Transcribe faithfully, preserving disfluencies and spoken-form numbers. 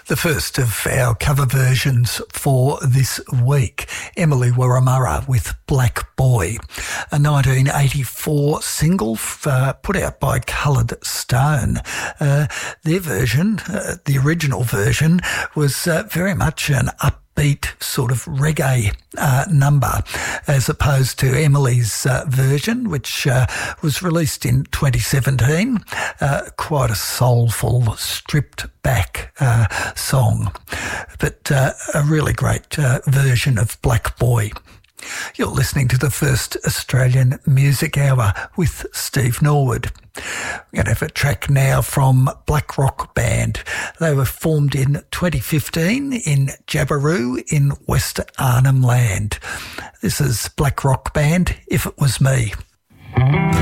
The first of our cover versions for this week, Emily Waramura with Black Boy, a nineteen eighty-four single uh, put out by Coloured Stone. Uh, their version, uh, the original version, was uh, very much an up beat sort of reggae uh, number, as opposed to Emily's uh, version, which uh, was released in twenty seventeen. Uh, quite a soulful, stripped back uh, song, but uh, a really great uh, version of Black Boy. You're listening to the first Australian Music Hour with Steve Norwood. We're going to have a track now from Black Rock Band. They were formed in twenty fifteen in Jabiru in West Arnhem Land. This is Black Rock Band, If It Was Me.